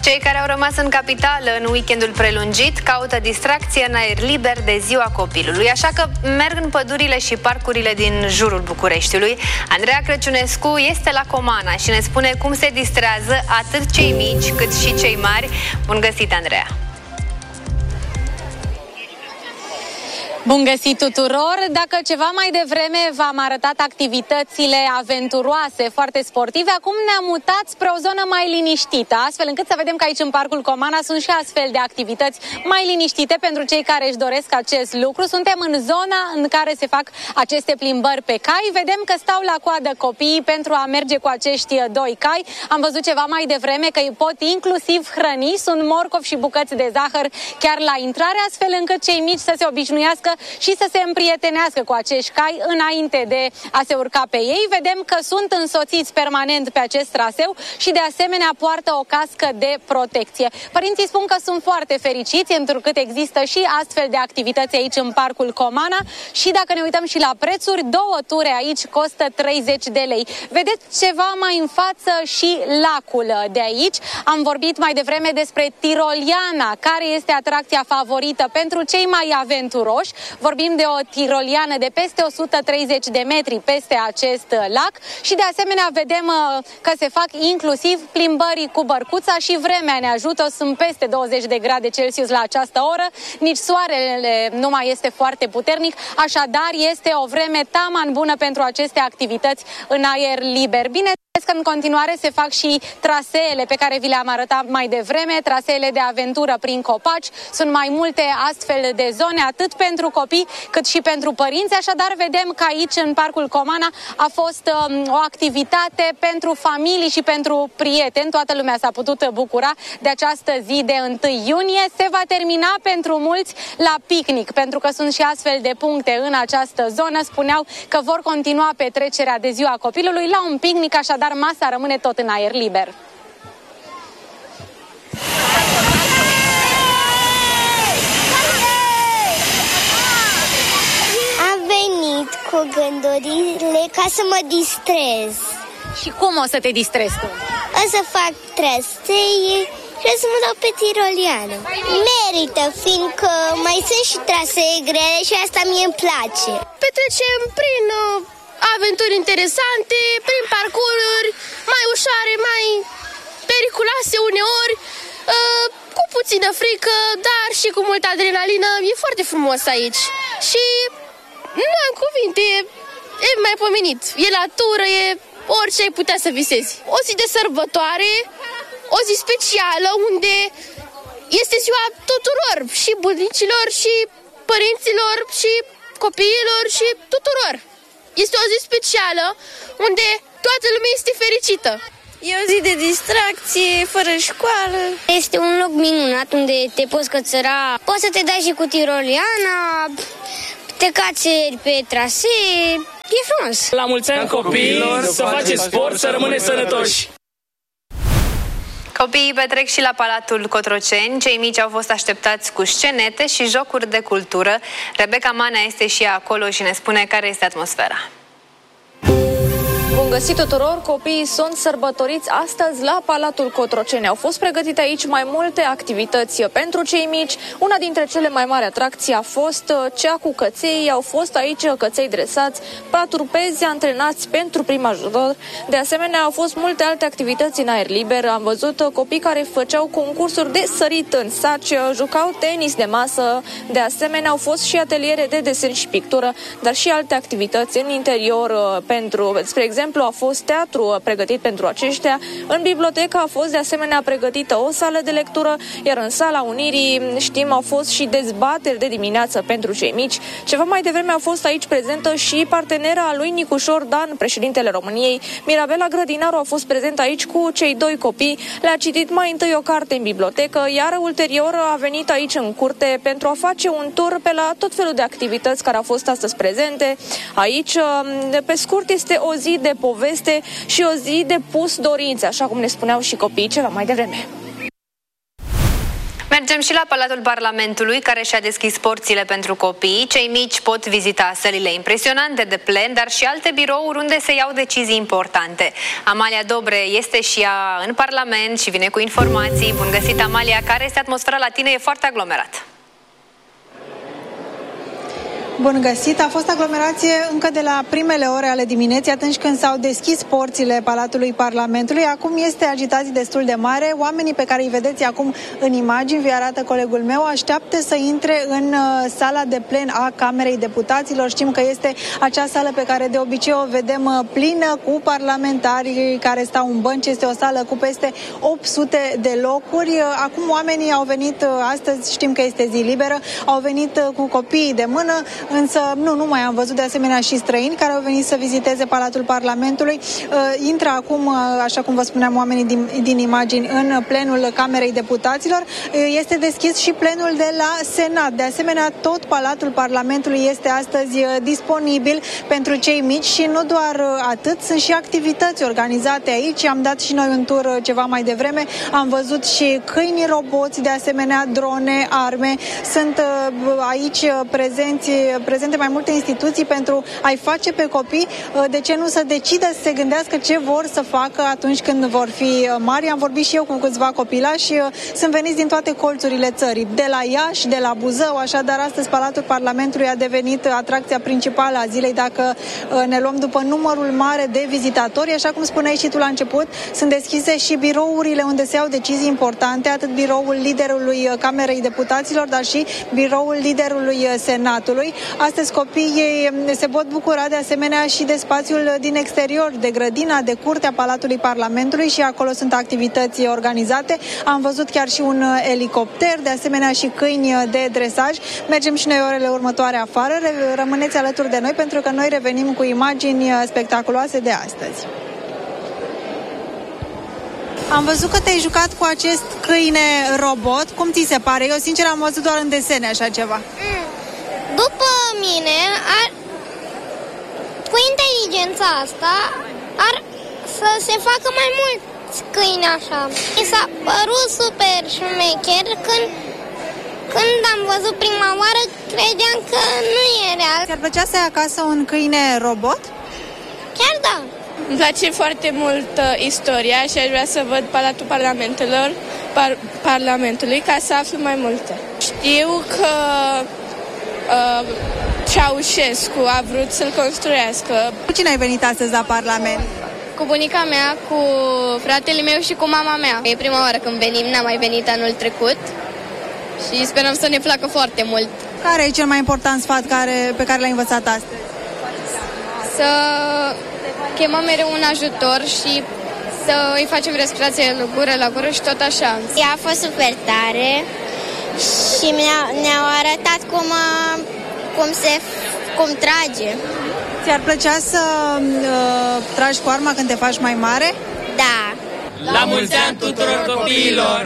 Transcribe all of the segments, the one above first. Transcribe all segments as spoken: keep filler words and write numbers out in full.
Cei care au rămas în capitală în weekendul prelungit caută distracție în aer liber de ziua copilului, așa că merg în pădurile și parcurile din jurul Bucureștiului. Andreea Crăciunescu este la Comana și ne spune cum se distrează atât cei mici cât și cei mari. Bun găsit, Andreea! Bun găsit tuturor! Dacă ceva mai devreme v-am arătat activitățile aventuroase, foarte sportive, acum ne-am mutat spre o zonă mai liniștită, astfel încât să vedem că aici în Parcul Comana sunt și astfel de activități mai liniștite pentru cei care își doresc acest lucru. Suntem în zona în care se fac aceste plimbări pe cai. Vedem că stau la coadă copiii pentru a merge cu acești doi cai. Am văzut ceva mai devreme că îi pot inclusiv hrăni. Sunt morcov și bucăți de zahăr chiar la intrare, astfel încât cei mici să se obișnuiască și să se împrietenească cu acești cai înainte de a se urca pe ei. Vedem că sunt însoțiți permanent pe acest traseu și de asemenea poartă o cască de protecție. Părinții spun că sunt foarte fericiți întrucât există și astfel de activități aici în Parcul Comana și dacă ne uităm și la prețuri, două ture aici costă treizeci de lei. Vedeți ceva mai în față și lacul de aici. Am vorbit mai devreme despre Tiroliana, care este atracția favorită pentru cei mai aventuroși. Vorbim de o tiroliană de peste o sută treizeci de metri peste acest lac și de asemenea vedem că se fac inclusiv plimbări cu bărcuța și vremea ne ajută. Sunt peste douăzeci de grade Celsius la această oră, nici soarele nu mai este foarte puternic, așadar este o vreme taman bună pentru aceste activități în aer liber. Bine, că în continuare se fac și traseele pe care vi le-am arătat mai devreme, traseele de aventură prin copaci. Sunt mai multe astfel de zone, atât pentru copii cât și pentru părinți. Așadar, vedem că aici, în Parcul Comana, a fost um, o activitate pentru familii și pentru prieteni. Toată lumea s-a putut bucura de această zi de întâi iunie. Se va termina pentru mulți la picnic, pentru că sunt și astfel de puncte în această zonă. Spuneau că vor continua petrecerea de ziua copilului la un picnic, așadar dar masa rămâne tot în aer liber. Am venit cu gândurile ca să mă distrez. Și cum o să te distrezi tu? O să fac trasee și o să mă dau pe tiroliană. Merită, fiindcă mai sunt și trasee grele și asta mie îmi place. Petrecem prin uh... aventuri interesante, prin parcururi mai ușoare, mai periculoase uneori, uh, cu puțină frică, dar și cu multă adrenalină. E foarte frumos aici și nu am cuvinte, e mai pomenit. E la tură, e orice ai putea să visezi. O zi de sărbătoare, o zi specială unde este ziua tuturor, și bunicilor, și părinților, și copiilor, și tuturor. Este o zi specială unde toată lumea este fericită. E o zi de distracție, fără școală. Este un loc minunat unde te poți cățăra. Poți să te dai și cu tiroliana, te cațeri pe trasee. E frumos. La mulți ani copiilor, să faceți sport, să rămâneți sănătoși. Copiii petrec și la Palatul Cotroceni. Cei mici au fost așteptați cu scenete și jocuri de cultură. Rebecca Manea este și ea acolo și ne spune care este atmosfera. Bun găsit tuturor! Copiii sunt sărbătoriți astăzi la Palatul Cotroceni. Au fost pregătite aici mai multe activități pentru cei mici. Una dintre cele mai mari atracții a fost cea cu căței. Au fost aici căței dresați, patrupezi antrenați pentru prim ajutor. De asemenea, au fost multe alte activități în aer liber. Am văzut copii care făceau concursuri de sărit în saci, jucau tenis de masă. De asemenea, au fost și ateliere de desen și pictură, dar și alte activități în interior pentru, spre exemplu, a fost teatru pregătit pentru aceștia. În bibliotecă a fost de asemenea pregătită o sală de lectură, iar în sala Unirii, știm, au fost și dezbateri de dimineață pentru cei mici. Ceva mai devreme a fost aici prezentă și partenera lui Nicușor Dan, președintele României. Mirabela Grădinaru a fost prezentă aici cu cei doi copii. Le-a citit mai întâi o carte în bibliotecă, iar ulterior a venit aici în curte pentru a face un tur pe la tot felul de activități care au fost astăzi prezente. Aici, pe scurt, este o zi de poveste și o zi de pus dorințe, așa cum ne spuneau și copiii ceva mai devreme. Mergem și la Palatul Parlamentului, care și-a deschis porțile pentru copii. Cei mici pot vizita sălile impresionante de plen, dar și alte birouri unde se iau decizii importante. Amalia Dobre este și ea în Parlament și vine cu informații. Bun găsit, Amalia! Care este atmosfera la tine? E foarte aglomerat. Bun găsit! A fost aglomerație încă de la primele ore ale dimineții, atunci când s-au deschis porțile Palatului Parlamentului. Acum este agitație destul de mare. Oamenii pe care îi vedeți acum în imagini, vi arată colegul meu, așteaptă să intre în uh, sala de plen a Camerei Deputaților. Știm că este acea sală pe care de obicei o vedem uh, plină cu parlamentari care stau în bănci. Este o sală cu peste opt sute de locuri. Uh, acum oamenii au venit uh, astăzi, știm că este zi liberă, au venit uh, cu copiii de mână. Însă nu, nu mai am văzut de asemenea și străini care au venit să viziteze Palatul Parlamentului. Uh, intră acum, uh, așa cum vă spuneam, oamenii din, din imagini în plenul Camerei Deputaților. Uh, este deschis și plenul de la Senat. De asemenea, tot Palatul Parlamentului este astăzi uh, disponibil pentru cei mici și nu doar uh, atât, sunt și activități organizate aici. Am dat și noi un tur uh, ceva mai devreme. Am văzut și câini roboți, de asemenea drone, arme. Sunt uh, aici uh, prezenți prezente mai multe instituții pentru a-i face pe copii, de ce nu să decidă să se gândească ce vor să facă atunci când vor fi mari. Am vorbit și eu cu câțiva copilași, sunt veniți din toate colțurile țării, de la Iași, de la Buzău, așadar astăzi Palatul Parlamentului a devenit atracția principală a zilei, dacă ne luăm după numărul mare de vizitatori. Așa cum spuneai și tu la început, sunt deschise și birourile unde se iau decizii importante, atât biroul liderului Camerei Deputaților, dar și biroul liderului Senatului. Astăzi copiii se pot bucura de asemenea și de spațiul din exterior, de grădina, de curtea Palatului Parlamentului, și acolo sunt activități organizate. Am văzut chiar și un elicopter, de asemenea și câini de dresaj. Mergem și noi orele următoare afară. Rămâneți alături de noi pentru că noi revenim cu imagini spectaculoase de astăzi. Am văzut că te-ai jucat cu acest câine robot. Cum ți se pare? Eu sincer am văzut doar în desene așa ceva. Mm. După mine, ar, cu inteligența asta, ar să se facă mai mulți câini așa. Mi s-a părut super șmecher când, când am văzut prima oară, credeam că nu e real. Ți-ar plăcea să ai acasă un câine robot? Chiar da. Îmi place foarte mult uh, istoria și aș vrea să văd Palatul Parlamentelor, par, Parlamentului ca să aflu mai multe. Știu că Uh, Ceaușescu a vrut să-l construiască. Cu cine ai venit astăzi la Parlament? Cu bunica mea, cu fratele meu și cu mama mea. E prima oară când venim, n-am mai venit anul trecut și sperăm să ne placă foarte mult. Care e cel mai important sfat care, pe care l-ai învățat astăzi? Să chemăm mereu un ajutor și să îi facem respirație gură la gură și tot așa. Ea a fost super tare și ne-au arătat cum, cum se cum trage. Ți-ar plăcea să uh, tragi cu arma când te faci mai mare? Da. La mulți ani tuturor copiilor!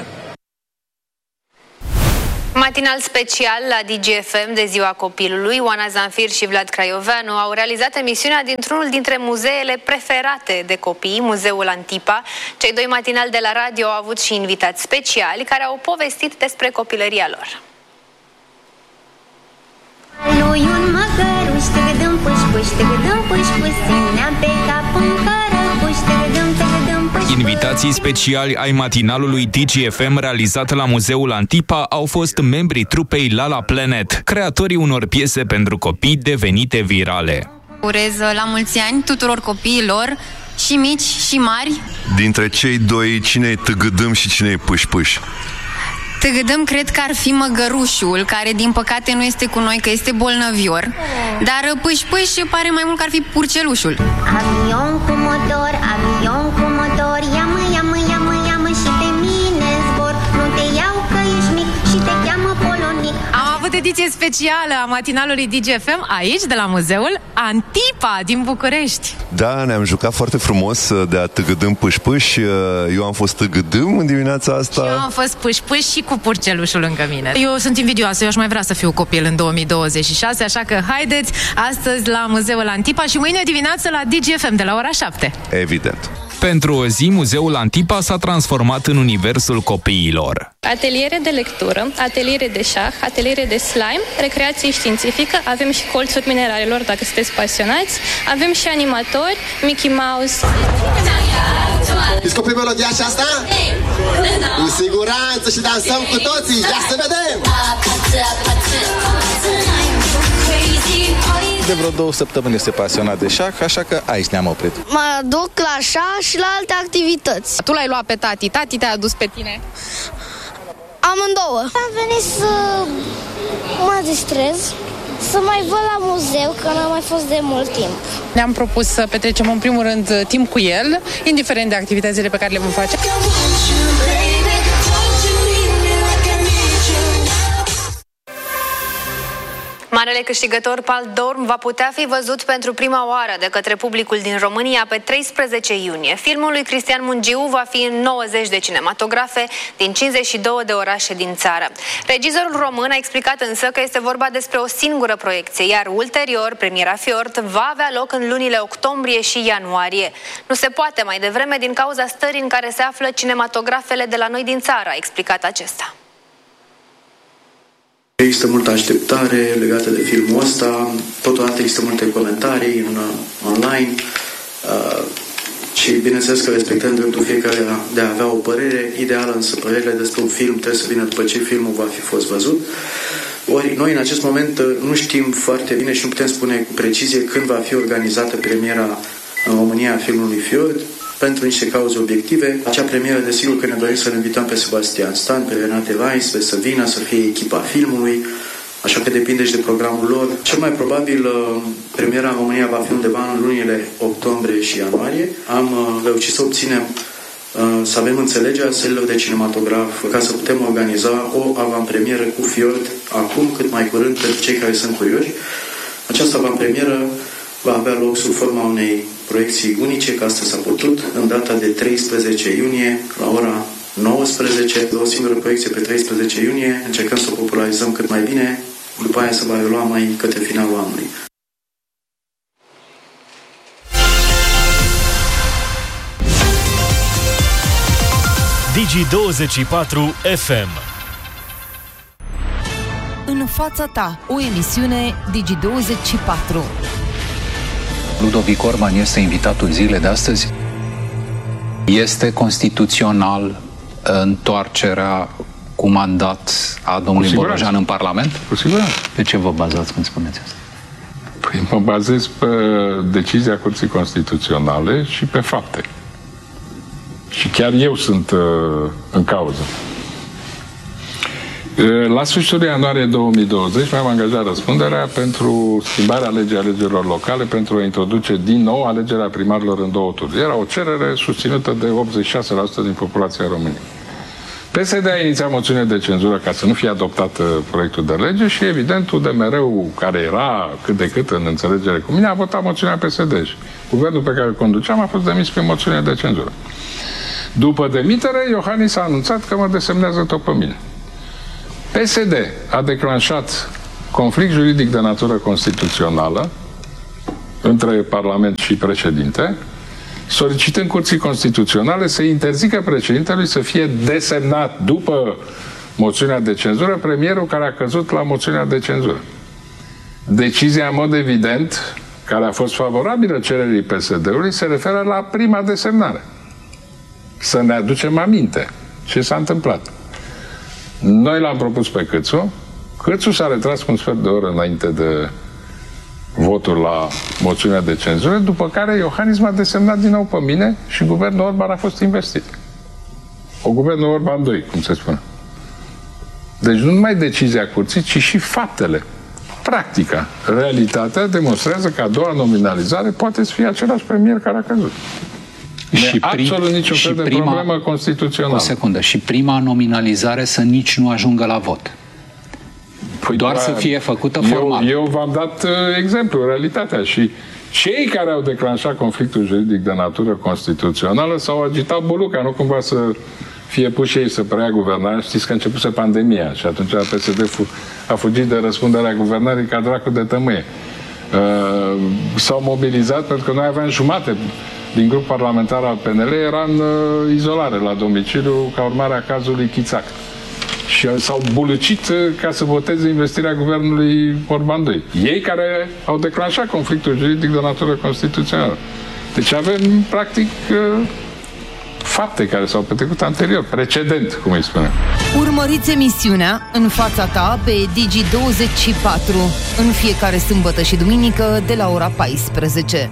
Matinal special la D G F M de Ziua Copilului. Oana Zanfir și Vlad Craioveanu au realizat emisiunea dintr-unul dintre muzeele preferate de copii, Muzeul Antipa. Cei doi matinali de la radio au avut și invitați speciali care au povestit despre copilăria lor. Lui un măgăruș, tăgădăm puș puș, tăgădăm puș puș, ținea pe cap un cărăpuș, tăgădăm, tăgădăm puș puș. Invitații speciali ai matinalului D G F M realizat la Muzeul Antipa au fost membrii trupei Lala Planet, creatorii unor piese pentru copii devenite virale. Urez la mulți ani tuturor copiilor, și mici și mari. Dintre cei doi, cine e tăgădăm și cine e puș puș? Tăgădăm cred că ar fi măgărușul, care din păcate nu este cu noi, că este bolnăvior. Dar pâș-pâș pare mai mult că ar fi purcelușul. Avion cu motor, avion cu motor, ia-mă, ia-mă, ia-mă, ia-mă și pe mine zbor. Nu te iau că ești mic și te cheamă polonic. Am avut ediție specială a matinalului D G F M aici, de la Muzeul Antipa din București. Da, ne-am jucat foarte frumos de a tăgădâm pâș-pâș. Eu am fost tăgădâm în dimineața asta. Și eu am fost pâș-pâș și cu purcelușul lângă mine. Eu sunt invidioasă, eu aș mai vrea să fiu copil în două mii douăzeci și șase, așa că haideți astăzi la Muzeul Antipa și mâine dimineață la D G F M de la ora șapte. Evident. Pentru o zi, Muzeul Antipa s-a transformat în universul copiilor. Ateliere de lectură, ateliere de șah, ateliere de slime, recreație științifică, avem și colțuri mineralelor, dacă sunteți pasionați, avem și animatori, Mickey Mouse. Descoperi melodia aceasta? Cu siguranță și dansăm cu toții! Ia să vedem! De vreo două săptămâni este pasionat de șah, așa că aici ne-am oprit. Mă duc la șah și la alte activități. Tu l-ai luat pe tati, tati te-a adus pe tine? Amândouă. Am venit să mă distrez, să mai văd la muzeu, că n-am mai fost de mult timp. Ne-am propus să petrecem în primul rând timp cu el, indiferent de activitățile pe care le vom face. Marele câștigător Pal d'Orm va putea fi văzut pentru prima oară de către publicul din România pe treisprezece iunie. Filmul lui Cristian Mungiu va fi în nouăzeci de cinematografe din cincizeci și două de orașe din țară. Regizorul român a explicat însă că este vorba despre o singură proiecție, iar ulterior premiera Fjord va avea loc în lunile octombrie și ianuarie. Nu se poate mai devreme din cauza stării în care se află cinematografele de la noi din țară, a explicat acesta. Există multă așteptare legată de filmul ăsta, totodată există multe comentarii în, online uh, și bineînțeles că respectăm dreptul fiecare de a avea o părere ideală, însă părerile despre un film trebuie să vină după ce filmul va fi fost văzut. Ori noi în acest moment nu știm foarte bine și nu putem spune cu precizie când va fi organizată premiera în România a filmului Fjord, pentru niște cauze obiective. Acea premieră, desigur că ne dorim să-l invităm pe Sebastian Stan, pe Renate Weiss, pe să vină, să fie echipa filmului, așa că depinde și de programul lor. Cel mai probabil, premiera în România va fi undeva în lunile octombrie și ianuarie. Am reușit să obținem, să avem înțelegerea sălilor de cinematograf ca să putem organiza o avantpremieră cu Fjord acum, cât mai curând, pentru cei care sunt curioși. Această avantpremieră va avea loc sub forma unei proiecții unice, că asta s-a putut, în data de treisprezece iunie, la ora nouăsprezece, o singură proiecție pe treisprezece iunie, încercăm să o popularizăm cât mai bine, după aia se va relua mai către finalul anului. Digi douăzeci și patru F M. În fața ta, o emisiune Digi douăzeci și patru. Ludovic Orban este invitatul zilei de astăzi. Este constituțional întoarcerea cu mandat a domnului Borojan în Parlament? Cu siguranță. Pe ce vă bazați când spuneți asta? Păi mă bazez pe decizia Curții Constituționale și pe fapte. Și chiar eu sunt uh, în cauză. La sfârșitul ianuarie două mii douăzeci mi-am angajat răspunderea pentru schimbarea legii alegerilor locale, pentru a introduce din nou alegerea primarilor în două tururi. Era o cerere susținută de optzeci și șase la sută din populația României. P S D a inițiat moțiune de cenzură ca să nu fie adoptat proiectul de lege și, evident, U D M R-ul, care era cât de cât în înțelegere cu mine, a votat moțiunea P S D și guvernul pe care îl conduceam a fost demis prin moțiune de cenzură. După demitere, Iohannis a anunțat că mă desemnează tot pe mine. P S D a declanșat conflict juridic de natură constituțională între Parlament și președinte, solicitând Curții Constituționale să interzică președintelui să fie desemnat după moțiunea de cenzură premierul care a căzut la moțiunea de cenzură. Decizia, în mod evident, care a fost favorabilă cererii P S D-ului, se referă la prima desemnare. Să ne aducem aminte ce s-a întâmplat. Noi l-am propus pe Câțu. Câțu s-a retras cu un sfert de oră înainte de votul la moțiunea de cenzură, după care Iohannis m-a desemnat din nou pe mine și guvernul Orban a fost investit. O guvernul Orban doi, cum se spune. Deci nu numai decizia curții, ci și faptele. Practica, realitatea demonstrează că a doua nominalizare poate să fie același premier care a căzut. Și absolut niciun fel de prima, problemă constituțională. O secundă. Și prima nominalizare să nici nu ajungă la vot. Păi doar da, să fie făcută formal. Eu, eu v-am dat uh, exemplu, realitatea. Și cei care au declanșat conflictul juridic de natură constituțională s-au agitat buluca, nu cumva să fie puși ei să preia guvernarea. Știți că a începuse pandemia și atunci P S D a fugit de răspunderea guvernării ca dracu de tămâie. Uh, s-au mobilizat pentru că noi aveam jumate din grup parlamentar al P N L era în uh, izolare la domiciliu ca urmare a cazului Chițac. Și s-au bulucit ca să voteze investirea guvernului Orban doi. Ei care au declanșat conflictul juridic de natură constituțională. Deci avem, practic, fapte care s-au petrecut anterior, precedent, cum îi spunem. Urmăriți emisiunea În fața ta pe Digi douăzeci și patru în fiecare sâmbătă și duminică de la ora paisprezece.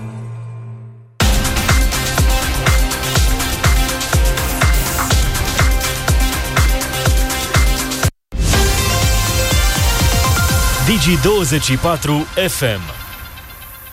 Digi douăzeci și patru F M